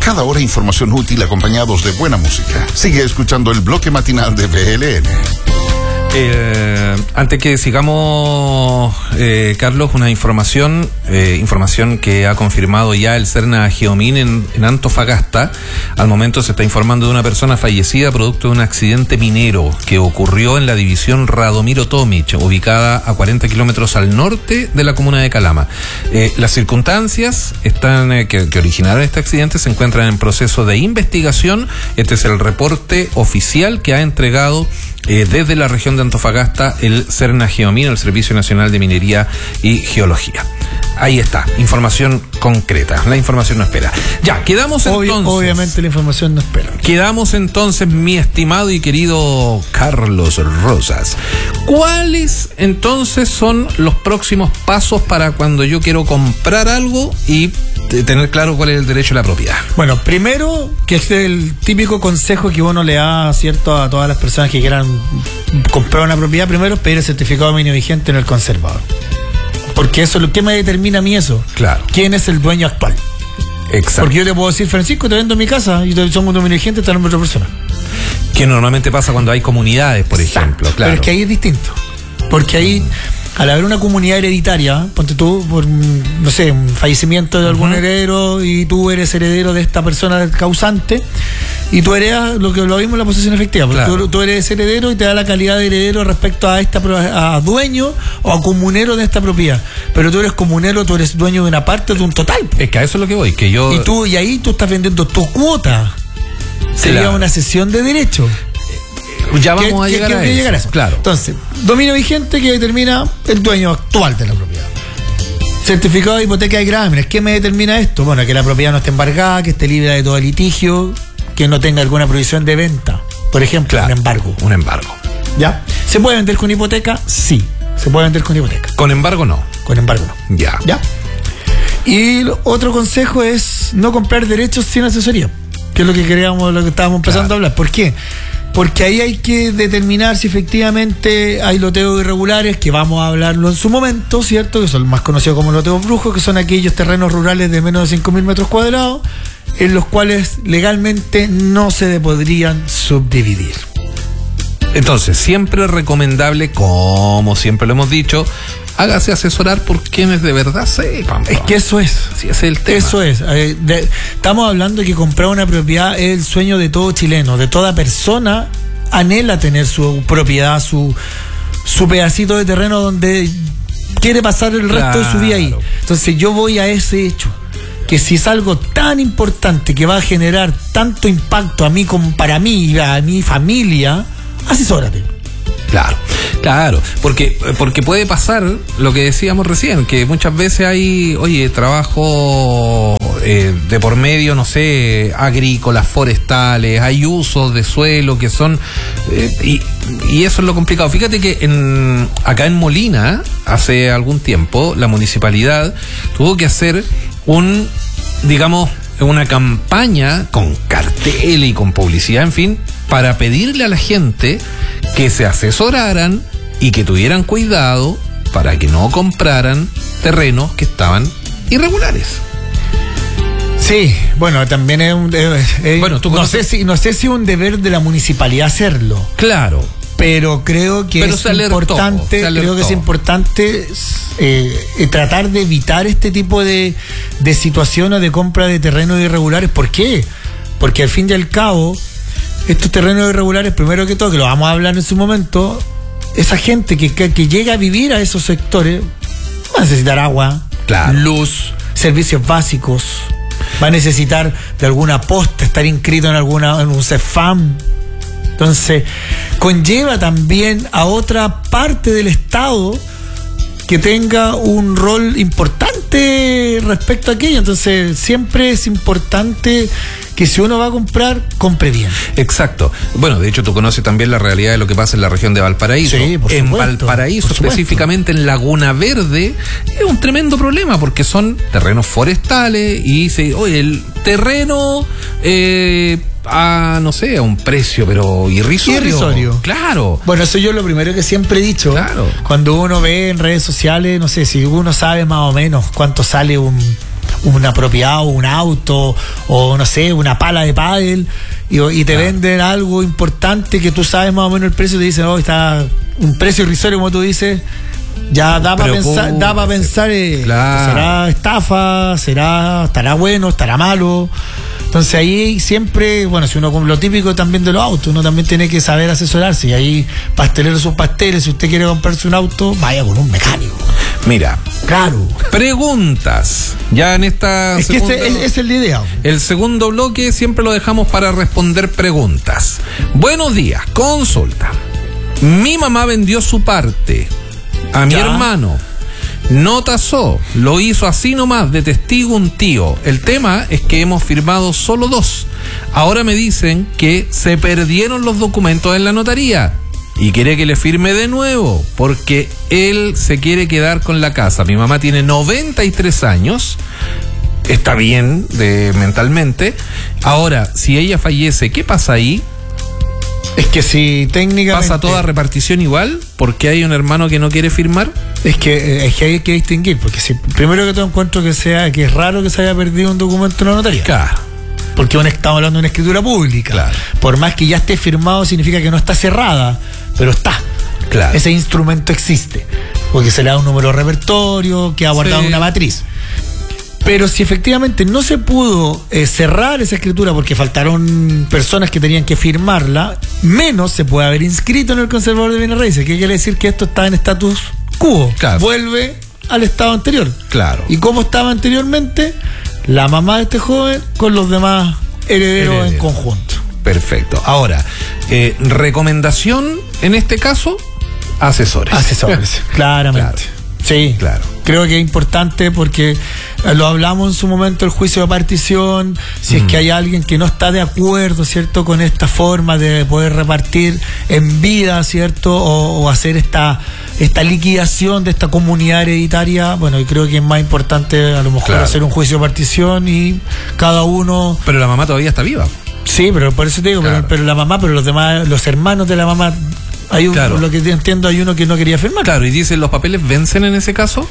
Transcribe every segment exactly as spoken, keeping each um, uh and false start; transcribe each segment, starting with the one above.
Cada hora información útil acompañados de buena música. Sigue escuchando el bloque matinal de B L N. Eh, antes que sigamos, eh, Carlos, una información, eh, información que ha confirmado ya el Serna Geomín en, en Antofagasta. Al momento se está informando de una persona fallecida producto de un accidente minero que ocurrió en la división Radomiro Tomic, ubicada a cuarenta kilómetros al norte de la comuna de Calama. Eh, las circunstancias están eh, que, que originaron este accidente se encuentran en proceso de investigación. Este es el reporte oficial que ha entregado Eh, desde la región de Antofagasta el Serna Geomín, el Servicio Nacional de Minería y Geología. Ahí está, información concreta. La información no espera. Ya, quedamos Obvio, entonces. Obviamente la información no espera. Quedamos entonces, mi estimado y querido Carlos Rosas. ¿Cuáles entonces son los próximos pasos para cuando yo quiero comprar algo y tener claro cuál es el derecho a la propiedad? Bueno, primero, que es el típico consejo que uno le da, ¿cierto?, a todas las personas que quieran comprar una propiedad. Primero, pedir el certificado de dominio vigente en el conservador. Porque eso, ¿qué me determina a mí eso? Claro. ¿Quién es el dueño actual? Exacto. Porque yo te puedo decir, Francisco, te vendo mi casa y te somos un dominio vigente, está en nombre de otra persona. Que normalmente pasa cuando hay comunidades, por Exacto. ejemplo. Claro. Pero es que ahí es distinto. Porque ahí, al haber una comunidad hereditaria, ponte tú, por, no sé, un fallecimiento de algún uh-huh. heredero y tú eres heredero de esta persona causante y tú heredas lo que lo mismo en la posesión efectiva, porque claro. tú, tú eres heredero y te da la calidad de heredero respecto a esta a dueño o a comunero de esta propiedad. Pero tú eres comunero, tú eres dueño de una parte de un total. Es que a eso es lo que voy, que yo... Y tú y ahí tú estás vendiendo tu cuota. Sería claro. una cesión de derecho. Ya vamos a llegar, que, a, que eso. llegar a eso. Claro. Entonces, dominio vigente que determina el dueño actual de la propiedad. Certificado de hipoteca de grámenes. ¿Qué me determina esto? Bueno, que la propiedad no esté embargada, que esté libre de todo litigio, que no tenga alguna prohibición de venta. Por ejemplo, claro, un embargo. Un embargo. ¿Ya? ¿Se puede vender con hipoteca? Sí. Se puede vender con hipoteca. Con embargo no. Con embargo no. Ya. ¿Ya? Y otro consejo es no comprar derechos sin asesoría, que es lo que queríamos, lo que estábamos empezando claro. a hablar. ¿Por qué? Porque ahí hay que determinar si efectivamente hay loteos irregulares, que vamos a hablarlo en su momento, ¿cierto? Que son más conocidos como loteos brujos, que son aquellos terrenos rurales de menos de cinco mil metros cuadrados, en los cuales legalmente no se podrían subdividir. Entonces, siempre es recomendable, como siempre lo hemos dicho, hágase asesorar por quienes de verdad sepan. Es que eso es. Sí, ese es el tema. Eso es. Eh, de, estamos hablando de que comprar una propiedad es el sueño de todo chileno, de toda persona anhela tener su propiedad, su, su pedacito de terreno donde quiere pasar el resto claro. de su vida ahí. Entonces yo voy a ese hecho, que si es algo tan importante que va a generar tanto impacto a mí como para mí y a mi familia, asesórate. Claro, claro, porque, porque puede pasar lo que decíamos recién, que muchas veces hay, oye, trabajo eh, de por medio, no sé, agrícolas, forestales, hay usos de suelo que son, eh, y, y eso es lo complicado. Fíjate que en, acá en Molina, hace algún tiempo, la municipalidad tuvo que hacer un, digamos, una campaña con cartel y con publicidad, en fin, para pedirle a la gente que se asesoraran y que tuvieran cuidado para que no compraran terrenos que estaban irregulares. Sí, bueno, también es un eh, eh, bueno, ¿tú no sé si no sé si es un deber de la municipalidad hacerlo. Claro. Pero creo que Pero es alertó, importante, creo que es importante eh, eh, tratar de evitar este tipo de, de situaciones de compra de terrenos irregulares. ¿Por qué? Porque al fin y al cabo, estos terrenos irregulares, primero que todo, que lo vamos a hablar en su momento, esa gente que, que, que llega a vivir a esos sectores va a necesitar agua, claro. luz, servicios básicos, va a necesitar de alguna posta, estar inscrito en alguna en un CEFAM. Entonces, conlleva también a otra parte del Estado que tenga un rol importante respecto a aquello. Entonces, siempre es importante que si uno va a comprar, compre bien. Exacto. Bueno, de hecho, tú conoces también la realidad de lo que pasa en la región de Valparaíso. Sí, por en supuesto, Valparaíso, por supuesto. específicamente en Laguna Verde, es un tremendo problema porque son terrenos forestales y se, oye, el terreno eh, a, no sé, a un precio, pero irrisorio. Irrisorio. Claro. Bueno, eso yo lo primero que siempre he dicho. Claro. Cuando uno ve en redes sociales, no sé, si uno sabe más o menos cuánto sale un una propiedad o un auto o no sé, una pala de pádel y, y te claro. venden algo importante que tú sabes más o menos el precio y te dicen, oh, está un precio irrisorio como tú dices, ya da para pensar, da para pensar eh, claro. será estafa, será, estará bueno, estará malo. Entonces ahí siempre, bueno, si uno con lo típico también de los autos, uno también tiene que saber asesorarse. Y ahí pasteleros sus pasteles, si usted quiere comprarse un auto, vaya con un mecánico. Mira, claro. Preguntas. Ya en esta es segunda, que ese es el idea. El segundo bloque siempre lo dejamos para responder preguntas. Buenos días, consulta. Mi mamá vendió su parte a mi ya. hermano. No tasó, lo hizo así nomás, de testigo un tío. El tema es que hemos firmado solo dos. Ahora me dicen que se perdieron los documentos en la notaría y quiere que le firme de nuevo porque él se quiere quedar con la casa. Mi mamá tiene noventa y tres años, está bien de, mentalmente. Ahora, si ella fallece, ¿qué pasa ahí? Es que si técnicamente... ¿Pasa toda repartición igual? ¿Porque hay un hermano que no quiere firmar? Es que, es que hay que distinguir, porque si primero que todo encuentro que sea que es raro que se haya perdido un documento en la notaría. Claro. Porque estamos hablando de una escritura pública. Claro. Por más que ya esté firmado, significa que no está cerrada, pero está. Claro. Ese instrumento existe. Porque se le da un número de repertorio, que ha guardado sí. una matriz. Pero si efectivamente no se pudo eh, cerrar esa escritura porque faltaron personas que tenían que firmarla, menos se puede haber inscrito en el conservador de bienes raíces. ¿Qué quiere decir? Que esto está en status quo. Claro. Vuelve al estado anterior. Claro. ¿Y cómo estaba anteriormente? La mamá de este joven con los demás herederos Heredero. en conjunto. Perfecto. Ahora, eh, recomendación en este caso, asesores. Asesores, claramente. Claro. Sí, claro. Creo que es importante porque lo hablamos en su momento, el juicio de partición, si mm. es que hay alguien que no está de acuerdo, ¿cierto?, con esta forma de poder repartir en vida, ¿cierto?, o, o hacer esta esta liquidación de esta comunidad hereditaria. Bueno, y creo que es más importante a lo mejor claro. hacer un juicio de partición y cada uno... Pero la mamá todavía está viva. Sí, pero por eso te digo, claro. pero, pero la mamá, pero los demás, los hermanos de la mamá... Hay un, claro. Lo que entiendo, hay uno que no quería firmar. Claro, y dicen, ¿los papeles vencen en ese caso?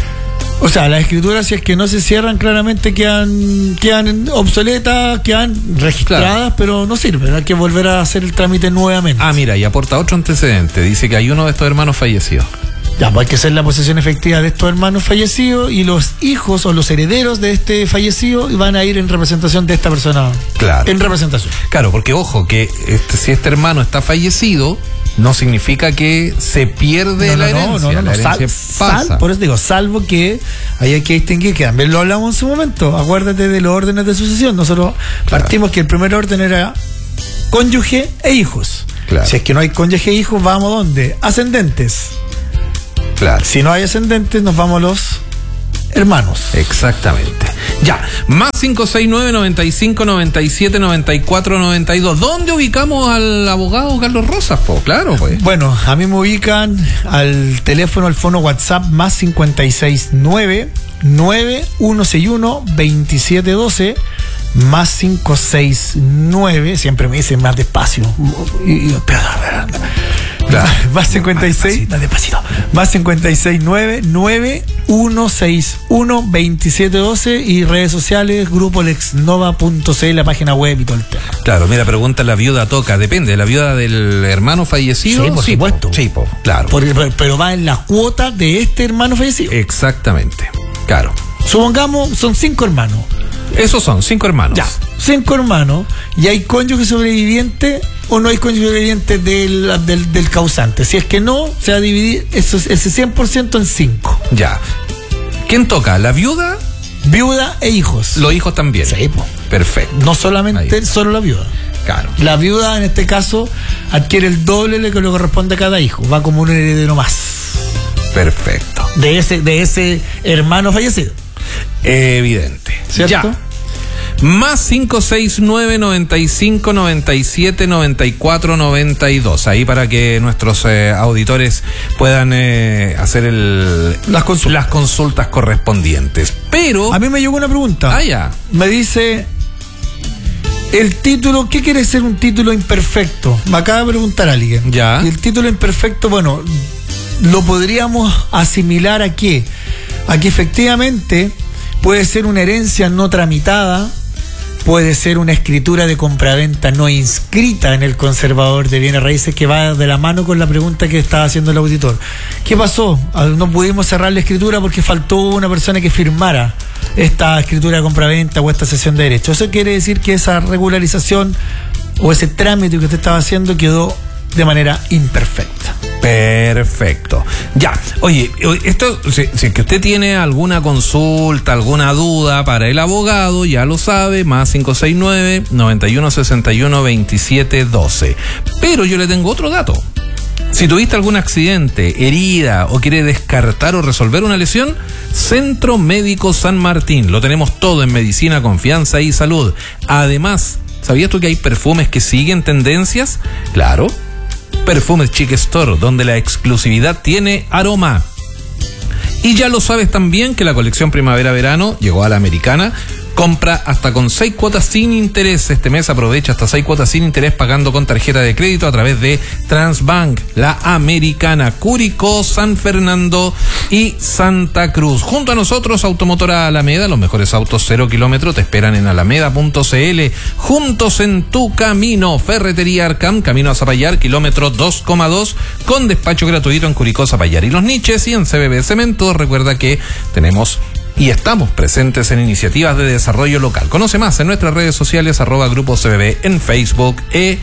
O sea, las escrituras, si es que no se cierran, claramente quedan quedan obsoletas, quedan registradas, claro. pero no sirven. Hay que volver a hacer el trámite nuevamente. Ah, mira, y aporta otro antecedente. Dice que hay uno de estos hermanos fallecidos. Ya, pues hay que hacer la posesión efectiva de estos hermanos fallecidos y los hijos o los herederos de este fallecido van a ir en representación de esta persona. Claro. En representación. Claro, porque ojo, que este, si este hermano está fallecido, no significa que se pierde no, no, la herencia. No, no, no, la herencia sal, pasa. Sal, por eso digo, salvo que ahí hay que distinguir, que también lo hablamos en su momento. Acuérdate de los órdenes de sucesión. Nosotros claro. partimos que el primer orden era cónyuge e hijos. Claro. Si es que no hay cónyuge e hijos, ¿vamos a dónde? Ascendentes. Claro. Si no hay ascendentes, nos vamos a los hermanos. Exactamente. Ya, más cinco seis nueve, noventa y cinco, noventa y siete, noventa y cuatro, noventa y dos. ¿Dónde ubicamos al abogado Carlos Rosas? Po? Claro, pues. Bueno, a mí me ubican al teléfono, al fono WhatsApp más cincuenta y seis nueve, nueve uno seis uno, veintisiete doce, más cinco seis nueve, siempre me dicen más despacio. Y, y, Claro. Más cincuenta y seis, más despacito. Más cincuenta y seis nueve, nueve uno seis uno, veintisiete doce y redes sociales, grupo lexnova punto c l, la página web y todo el tema. Claro, mira, pregunta, ¿la viuda toca? Depende, ¿la viuda del hermano fallecido? Sí, por sí, supuesto. Sí, po, claro. Por, pero va en la cuota de este hermano fallecido. Exactamente, claro. Supongamos, son cinco hermanos. Esos son, cinco hermanos. Ya, cinco hermanos, y hay cónyuge sobreviviente o no hay cónyuge sobreviviente del, del, del causante. Si es que no, se va a dividir eso, ese cien por ciento en cinco. Ya. ¿Quién toca? ¿La viuda? Viuda e hijos. Los hijos también. Sí, pues. Perfecto. No solamente solo la viuda. Claro. La viuda en este caso adquiere el doble de lo que le corresponde a cada hijo. Va como un heredero más. Perfecto. De ese, de ese hermano fallecido. Evidente. ¿Cierto? Ya. Más cinco seis nueve, noventa y cinco, noventa y siete, noventa y cuatro, noventa y dos. Ahí para que nuestros eh, auditores puedan eh, hacer el, las, consultas. las consultas correspondientes. Pero... A mí me llegó una pregunta. Ah, ya. Me dice... El título, ¿qué quiere ser un título imperfecto? Me acaba de preguntar alguien. Ya. Y el título imperfecto, bueno, lo podríamos asimilar a qué? A que efectivamente puede ser una herencia no tramitada, puede ser una escritura de compraventa no inscrita en el conservador de bienes raíces, que va de la mano con la pregunta que estaba haciendo el auditor. ¿Qué pasó? No pudimos cerrar la escritura porque faltó una persona que firmara esta escritura de compraventa o esta cesión de derechos. Eso quiere decir que esa regularización o ese trámite que usted estaba haciendo quedó de manera imperfecta. Perfecto. Ya, oye, esto, si, si que usted tiene alguna consulta, alguna duda para el abogado, ya lo sabe, más cinco seis nueve, nueve uno seis uno, dos siete uno dos. Pero yo le tengo otro dato. Si tuviste algún accidente, herida o quiere descartar o resolver una lesión, Centro Médico San Martín. Lo tenemos todo en medicina, confianza y salud. Además, ¿sabías tú que hay perfumes que siguen tendencias? Claro. Perfumes Chic Store, donde la exclusividad tiene aroma. Y ya lo sabes también que la colección primavera-verano llegó a la Americana. Compra hasta con seis cuotas sin interés. Este mes aprovecha hasta seis cuotas sin interés pagando con tarjeta de crédito a través de Transbank. La Americana, Curicó, San Fernando y Santa Cruz. Junto a nosotros, Automotora Alameda, los mejores autos cero kilómetros te esperan en alameda punto c l. Juntos en tu camino. Ferretería Arcam, camino a Zapallar, kilómetro dos coma dos, con despacho gratuito en Curicó, Zapallar y Los Niches. Y en C B B Cemento, recuerda que tenemos y estamos presentes en iniciativas de desarrollo local. Conoce más en nuestras redes sociales, arroba Grupo C B B en Facebook e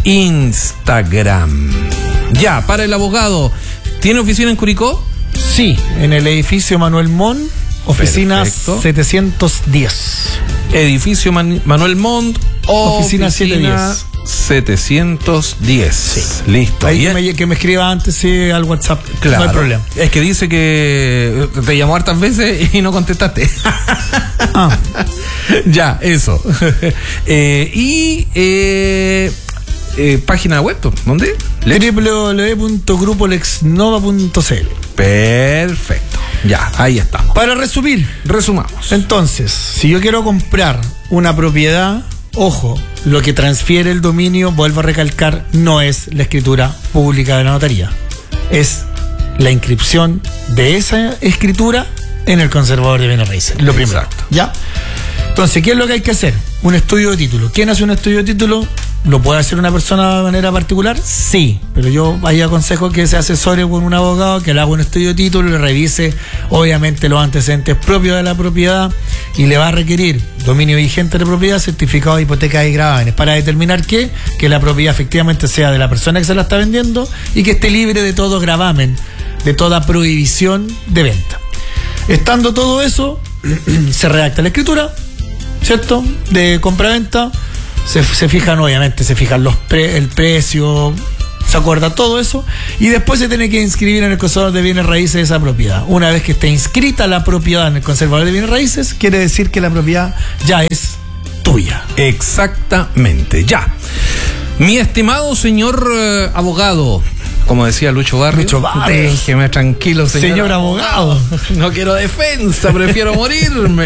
Instagram. Ya, para el abogado, ¿tiene oficina en Curicó? Sí, en el edificio Manuel Montt, oficina Perfecto. setecientos diez. Edificio Man- Manuel Montt, oficina, oficina setecientos diez. Sí. Listo. Ahí que me, que me escriba antes sí, al WhatsApp. Claro. No hay problema. Es que dice que te llamó hartas veces y no contestaste. Ah. Ya, eso. eh, y eh, eh, página web, ¿dónde? doble u doble u doble u punto grupo lexnova punto c l. Perfecto. Ya, ahí estamos. Para resumir, resumamos. Entonces, si yo quiero comprar una propiedad, ojo, lo que transfiere el dominio, vuelvo a recalcar, no es la escritura pública de la notaría. Es la inscripción de esa escritura en el conservador de bienes raíces. Lo primero. Exacto. ¿Ya? Entonces, ¿qué es lo que hay que hacer? Un estudio de título. ¿Quién hace un estudio de título? ¿Lo puede hacer una persona de manera particular? Sí, pero yo ahí aconsejo que se asesore con un abogado, que le haga un estudio de título, le revise obviamente los antecedentes propios de la propiedad y le va a requerir dominio vigente de propiedad, certificado de hipoteca y gravámenes para determinar que, que la propiedad efectivamente sea de la persona que se la está vendiendo y que esté libre de todo gravamen, de toda prohibición de venta. Estando todo eso, se redacta la escritura, ¿cierto? De compraventa. Se, se fijan, obviamente, se fijan los pre, el precio, se acuerda todo eso, y después se tiene que inscribir en el conservador de bienes raíces esa propiedad. Una vez que esté inscrita la propiedad en el conservador de bienes raíces, quiere decir que la propiedad ya es tuya. Exactamente, ya. Mi estimado señor eh, abogado, como decía Lucho Barrios, Lucho Barrios. Déjeme tranquilo, señor, señor abogado. No quiero defensa, prefiero morirme.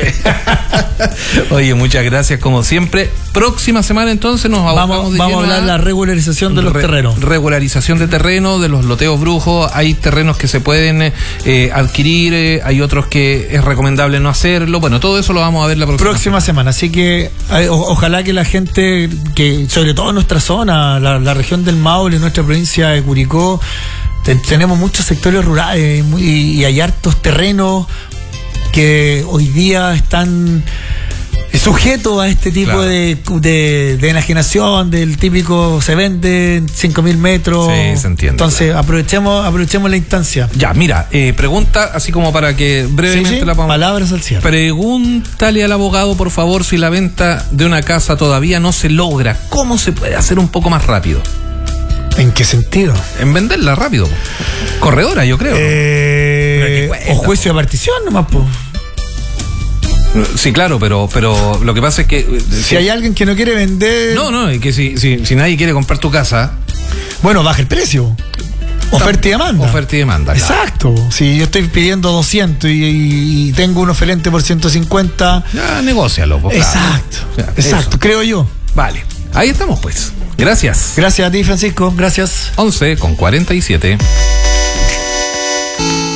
Oye, muchas gracias como siempre. Próxima semana entonces nos vamos, de vamos a hablar de la regularización de los re, terrenos. Regularización de terrenos, de los loteos brujos. Hay terrenos que se pueden eh, adquirir, eh, hay otros que es recomendable no hacerlo. Bueno, todo eso lo vamos a ver la próxima, próxima semana. Así que o, ojalá que la gente, que sobre todo en nuestra zona, la, la región del Maule, nuestra provincia de Curicó, ten, tenemos muchos sectores rurales y, y hay hartos terrenos que hoy día están sujetos a este tipo claro. de, de, de enajenación, del típico se vende cinco mil metros. Sí, se entiende. Entonces, claro. aprovechemos, aprovechemos la instancia. Ya, mira, eh, pregunta, así como para que brevemente sí, sí, la pongamos. Palabras al cierre. Pregúntale al abogado, por favor, si la venta de una casa todavía no se logra, ¿cómo se puede hacer un poco más rápido? ¿En qué sentido? En venderla rápido. Corredora, yo creo. Eh, cuesta, o juicio de partición nomás, pues. Sí, claro, pero pero lo que pasa es que si, si hay alguien que no quiere vender, no, no, es que si, si, si nadie quiere comprar tu casa, bueno, baja el precio. Oferta y demanda. Oferta y demanda. Exacto. Claro. Si yo estoy pidiendo doscientos y, y, y tengo un oferente por ciento cincuenta, ya negócialo. Pues, exacto. Claro. Exacto, eso. Creo yo. Vale. Ahí estamos, pues. Gracias. Gracias a ti, Francisco. Gracias. once con cuarenta y siete.